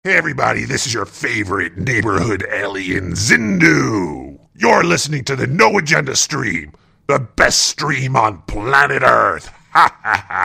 Hey everybody, this is your favorite neighborhood alien, Zindu. You're listening to the No Agenda stream, the best stream on planet Earth. Ha ha ha.